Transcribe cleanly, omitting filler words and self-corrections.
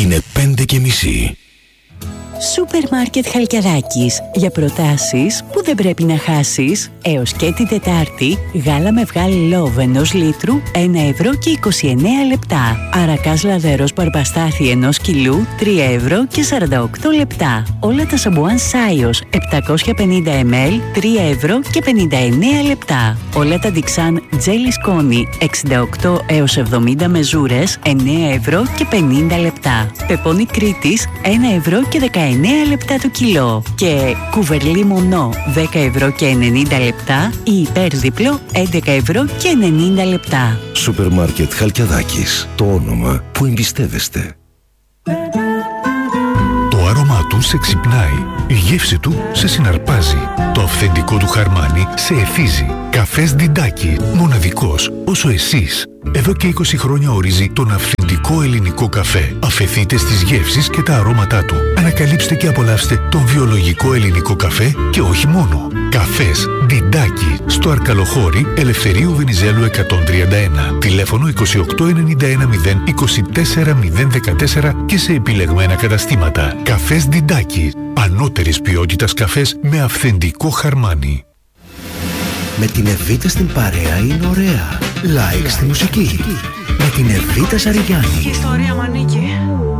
Είναι 5:30. Σούπερ Μάρκετ Χαλκιαδάκης. Για προτάσεις που δεν πρέπει να χάσεις. Έως και την Τετάρτη, γάλα με βγάλι λόβ 1 λίτρου, 1 ευρώ και 29 λεπτά. Αρακάς λαδερός μπαρμπαστάθι 1 κιλού, 3 ευρώ και 48 λεπτά. Όλα τα σαμπουάν Σάιος 750 ml, 3 ευρώ και 59 λεπτά. Όλα τα Dixan τζέλι σκόνη 68 έως 70 μεζούρες, 9 ευρώ και 50 λεπτά. Πεπόνι Κρήτης 1 ευρώ και 19 λεπτά το κιλό. Και κουβερλί μονό 10 ευρώ και 90 λεπτά ή υπέρδιπλο 11 ευρώ και 90 λεπτά. Σούπερ Μάρκετ Χαλκιαδάκης. Το όνομα που εμπιστεύεστε. Το άρωμά του σε ξυπνάει. Η γεύση του σε συναρπάζει. Το αυθεντικό του χαρμάνι σε εθίζει. Καφές Διντάκι. Μοναδικός όσο εσείς. Εδώ και 20 χρόνια ορίζει τον αυθεντικό ελληνικό καφέ. Αφεθείτε στις γεύσεις και τα αρώματά του. Ανακαλύψτε και απολαύστε τον βιολογικό ελληνικό καφέ και όχι μόνο. Καφές Διντάκι. Στο Αρκαλοχώρι Ελευθερίου Βενιζέλου 131. Τηλέφωνο 2891 024 014 και σε επιλεγμένα καταστήματα. Καφές Διντάκι. Ανώτερης ποιότητας καφές με αυθεντικό χαρμάνι. Με την Εβίτα στην παρέα είναι ωραία. Like στη μουσική. Με την Εβίτα Σαριγιάννη. Ιστορία μ' ανήκει.